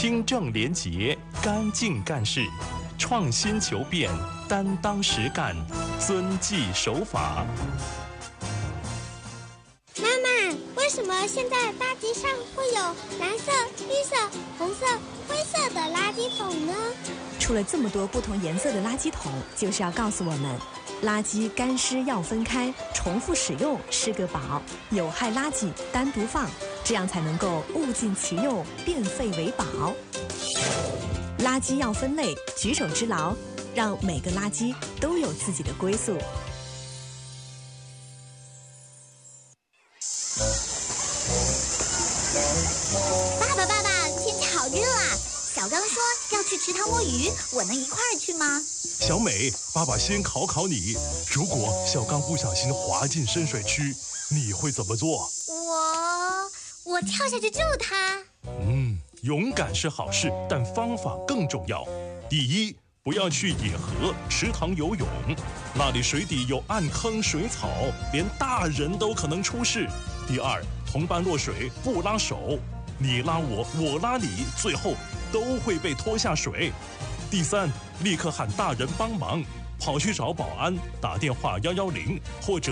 清正廉洁，干净干事，创新求变，担当实干，遵纪守法。 妈妈，为什么现在大街上会有蓝色、绿色、红色、灰色的垃圾桶呢？ 出了这么多不同颜色的垃圾桶，就是要告诉我们，垃圾干湿要分开，重复使用是个宝，有害垃圾单独放，这样才能够物尽其用，变废为宝。垃圾要分类，举手之劳，让每个垃圾都有自己的归宿。 爸爸，天气好热啊！小刚说要去池塘摸鱼，我能一块儿去吗？ 小美，爸爸先考考你，如果小刚不小心滑进深水区，你会怎么做？ 我跳下去救他。 勇敢是好事，但方法更重要。第一，不要去野河、池塘游泳，那里水底有暗坑、水草，连大人都可能出事。第二，同伴落水不拉手，你拉我，我拉你，最后都会被拖下水。第三，立刻喊大人帮忙，跑去找保安，打电话110或者